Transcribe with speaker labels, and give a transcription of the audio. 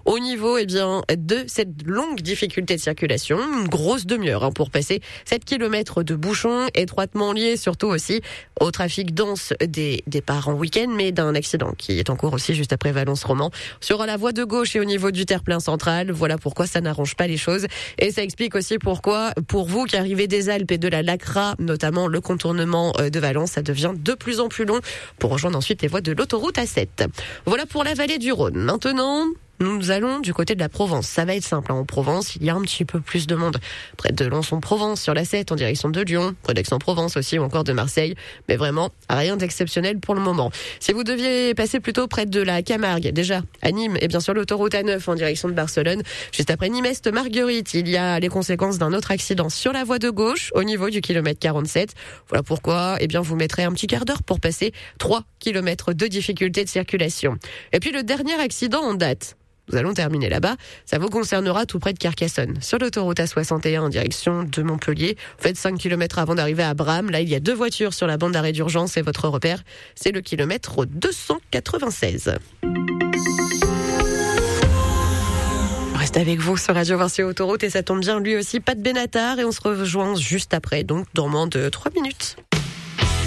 Speaker 1: Au niveau de cette longue difficulté de circulation, une grosse demi-heure pour passer 7 km de bouchons étroitement liés surtout aussi au trafic dense des départs en week-end, mais d'un accident qui est en cours aussi juste après Valence-Roman sur la voie de gauche et au niveau du terre-plein central. Voilà pourquoi ça n'arrange pas les choses et ça explique aussi pourquoi pour vous qui arrivez des Alpes et de la Lacra, notamment le contournement de Valence, ça devient de plus en plus long pour rejoindre ensuite les voies de l'autoroute A7. Voilà pour la vallée du Rhône. Maintenant, nous allons du côté de la Provence. Ça va être simple. En Provence, il y a un petit peu plus de monde. Près de Lançon-Provence, sur la 7, en direction de Lyon, près d'Aix-en-Provence aussi, ou encore de Marseille. Mais vraiment, rien d'exceptionnel pour le moment. Si vous deviez passer plutôt près de la Camargue, déjà, à Nîmes, et bien sûr l'autoroute A9 en direction de Barcelone, juste après Nîmes-Est-Marguerite, il y a les conséquences d'un autre accident sur la voie de gauche, au niveau du kilomètre 47. Voilà pourquoi, vous mettrez un petit quart d'heure pour passer 3 kilomètres de difficulté de circulation. Et puis le dernier accident en date. Nous allons terminer là-bas. Ça vous concernera tout près de Carcassonne. Sur l'autoroute A61 en direction de Montpellier. Vous faites 5 km avant d'arriver à Bram. Là, il y a 2 voitures sur la bande d'arrêt d'urgence et votre repère, c'est le kilomètre 296. Reste avec vous sur Radio Vinci Autoroute et ça tombe bien, lui aussi, Pat Benatar et on se rejoint juste après, donc dans moins de 3 minutes.